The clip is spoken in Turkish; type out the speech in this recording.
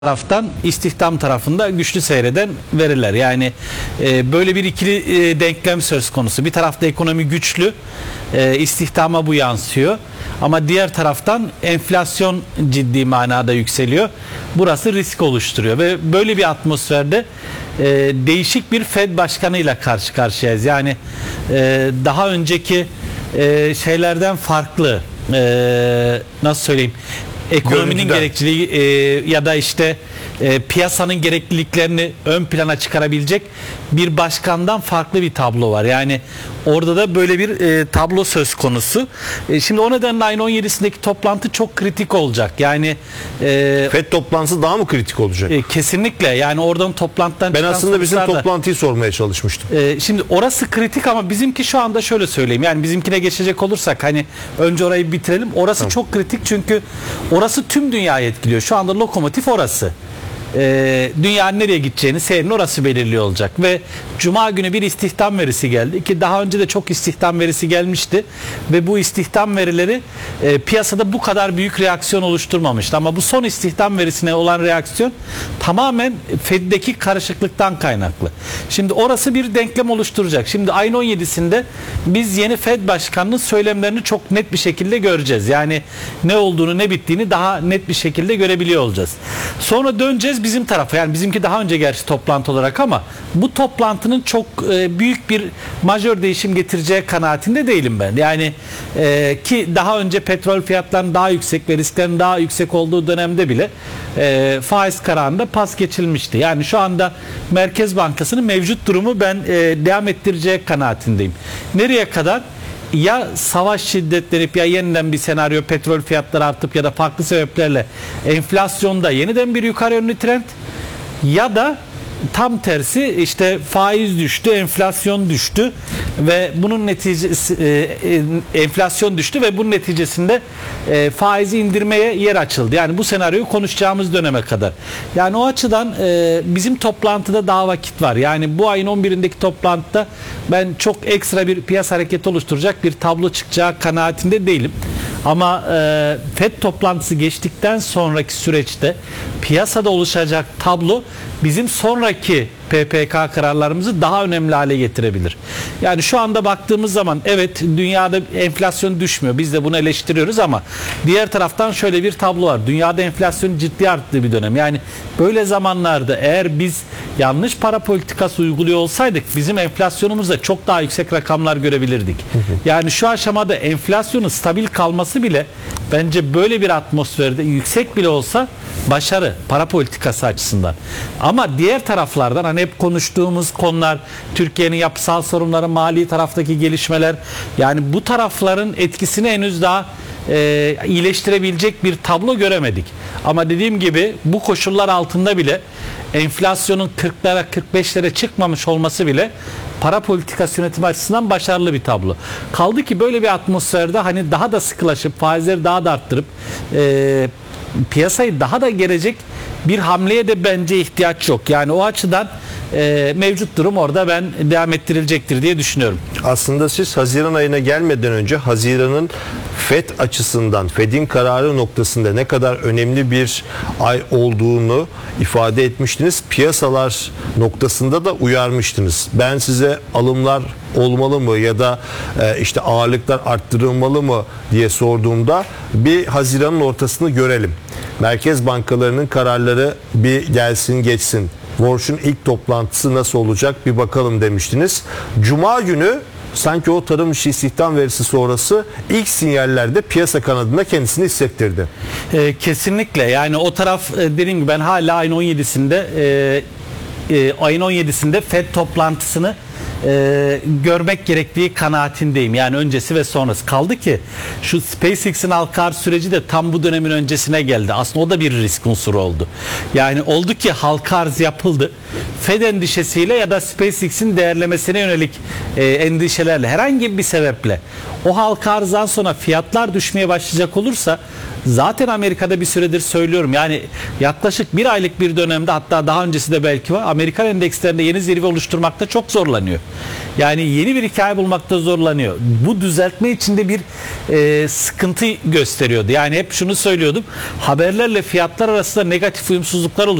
taraftan istihdam tarafında güçlü seyreden veriler. Yani böyle bir ikili denklem söz konusu. Bir tarafta ekonomi güçlü, istihdama bu yansıyor. Ama diğer taraftan enflasyon ciddi manada yükseliyor. Burası risk oluşturuyor ve böyle bir atmosferde değişik bir Fed başkanıyla karşı karşıyayız. Yani daha önceki şeylerden farklı, nasıl söyleyeyim, ekonominin gerekliliği ya da işte piyasanın gerekliliklerini ön plana çıkarabilecek bir başkandan farklı bir tablo var. Yani orada da böyle bir tablo söz konusu. Şimdi o nedenle ayın 17'sindeki toplantı çok kritik olacak. Yani FED toplantısı daha mı kritik olacak? Kesinlikle. Yani oradan toplantıdan ben aslında bizim toplantıyı sormaya çalışmıştım. Şimdi orası kritik ama bizimki şu anda şöyle söyleyeyim. Yani bizimkine geçecek olursak hani önce orayı bitirelim. Orası çok kritik çünkü orası tüm dünyayı etkiliyor. Şu anda lokomotif orası. Dünyanın nereye gideceğini senin orası belirliyor olacak ve Cuma günü bir istihdam verisi geldi ki daha önce de çok istihdam verisi gelmişti ve bu istihdam verileri piyasada bu kadar büyük reaksiyon oluşturmamıştı ama bu son istihdam verisine olan reaksiyon tamamen Fed'deki karışıklıktan kaynaklı. Şimdi orası bir denklem oluşturacak. Şimdi ayın 17'sinde biz yeni Fed başkanının söylemlerini çok net bir şekilde göreceğiz. Yani ne olduğunu ne bittiğini daha net bir şekilde görebiliyor olacağız. Sonra döneceğiz bizim tarafa, yani bizimki daha önce gerçi toplantı olarak ama bu toplantının çok büyük bir majör değişim getireceği kanaatinde değilim ben. Yani ki daha önce petrol fiyatlarının daha yüksek ve risklerin daha yüksek olduğu dönemde bile faiz kararında pas geçilmişti. Yani şu anda Merkez Bankası'nın mevcut durumu ben devam ettireceği kanaatindeyim. Nereye kadar? Ya savaş şiddetlenip ya yeniden bir senaryo, petrol fiyatları artıp ya da farklı sebeplerle enflasyonda yeniden bir yukarı yönlü trend ya da tam tersi işte faiz düştü, enflasyon düştü ve bunun neticesi enflasyon düştü ve bunun neticesinde faizi indirmeye yer açıldı. Yani bu senaryoyu konuşacağımız döneme kadar. Yani o açıdan bizim toplantıda daha vakit var. Yani bu ayın 11'indeki toplantıda ben çok ekstra bir piyasa hareketi oluşturacak bir tablo çıkacağı kanaatinde değilim. Ama FED toplantısı geçtikten sonraki süreçte piyasada oluşacak tablo bizim sonraki PPK kararlarımızı daha önemli hale getirebilir. Yani şu anda baktığımız zaman evet dünyada enflasyon düşmüyor. Biz de bunu eleştiriyoruz ama diğer taraftan şöyle bir tablo var. Dünyada enflasyon ciddi arttığı bir dönem. Yani böyle zamanlarda eğer biz yanlış para politikası uyguluyor olsaydık bizim enflasyonumuzda çok daha yüksek rakamlar görebilirdik. Yani şu aşamada enflasyonun stabil kalması bile bence böyle bir atmosferde yüksek bile olsa başarı para politikası açısından. Ama diğer taraflardan hani hep konuştuğumuz konular, Türkiye'nin yapısal sorunları, mali taraftaki gelişmeler, yani bu tarafların etkisini henüz daha iyileştirebilecek bir tablo göremedik. Ama dediğim gibi bu koşullar altında bile enflasyonun 40'lara 45'lere çıkmamış olması bile para politikası yönetimi açısından başarılı bir tablo. Kaldı ki böyle bir atmosferde hani daha da sıkılaşıp faizleri daha da arttırıp piyasayı daha da gelecek bir hamleye de bence ihtiyaç yok. Yani o açıdan mevcut durum orada ben devam ettirilecektir diye düşünüyorum. Aslında siz Haziran ayına gelmeden önce Haziran'ın FED açısından, FED'in kararı noktasında ne kadar önemli bir ay olduğunu ifade etmiştiniz. Piyasalar noktasında da uyarmıştınız. Ben size alımlar olmalı mı ya da işte ağırlıklar arttırılmalı mı diye sorduğumda bir Haziran'ın ortasını görelim. Merkez bankalarının kararları bir gelsin geçsin. Warsh'un ilk toplantısı nasıl olacak bir bakalım demiştiniz. Cuma günü sanki o tarım işi istihdam verisi sonrası ilk sinyallerde piyasa kanadında kendisini hissettirdi. Kesinlikle, yani o taraf dediğim gibi ben hala ayın 17'sinde FED toplantısını görmek gerektiği kanaatindeyim. Yani öncesi ve sonrası. Kaldı ki şu SpaceX'in halka arz süreci de tam bu dönemin öncesine geldi. Aslında o da bir risk unsuru oldu. Yani oldu ki halka arz yapıldı. Fed endişesiyle ya da SpaceX'in değerlemesine yönelik endişelerle herhangi bir sebeple o halka arzdan sonra fiyatlar düşmeye başlayacak olursa Zaten Amerika'da bir süredir söylüyorum. Yani yaklaşık bir aylık bir dönemde, hatta daha öncesi de belki var, Amerikan endekslerinde yeni zirve oluşturmakta çok zorlanıyor. Yani yeni bir hikaye bulmakta zorlanıyor. Bu düzeltme içinde bir sıkıntı gösteriyordu. Yani hep şunu söylüyordum. Haberlerle fiyatlar arasında negatif uyumsuzluklar oluşuyor.